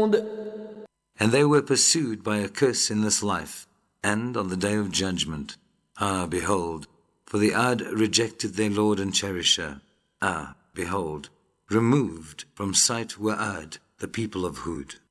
monde. And they were pursued by a curse in this life, and on the day of judgment. Ah, behold, for the Ad rejected their Lord and Cherisher. Ah, behold, removed from sight were Ad, the people of Hud.